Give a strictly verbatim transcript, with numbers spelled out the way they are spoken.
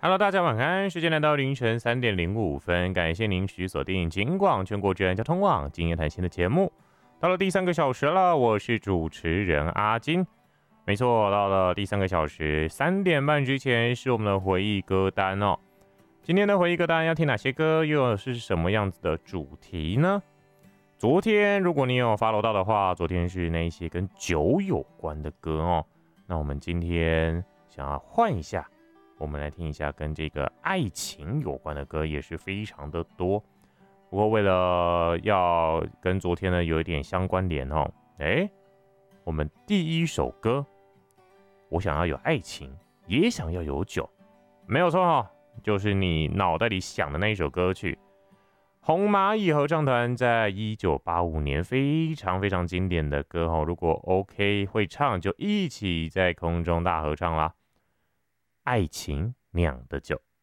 Hello，大家晚安，时间来到凌晨三点零五分，感谢您持续锁定金广全国治安交通网今夜谈心的节目，到了第三个小时了，我是主持人阿金。没错，到了第三个小时，三点半之前是我们的回忆歌单哦。今天的回忆歌单要听哪些歌，又是什么样子的主题呢？昨天如果你有 follow 到的话，昨天是那一些跟酒有关的歌哦。那我们今天想要换一下，我们来听一下跟这个爱情有关的歌，也是非常的多。不过为了要跟昨天呢有一点相关联哦，哎，我们第一首歌，我想要有爱情，也想要有酒，没有错哦，就是你脑袋里想的那一首歌曲。红蚂蚁合唱团在一九八五年非常非常经典的歌哦，如果 OK 会唱，就一起在空中大合唱啦。爱情酿的酒。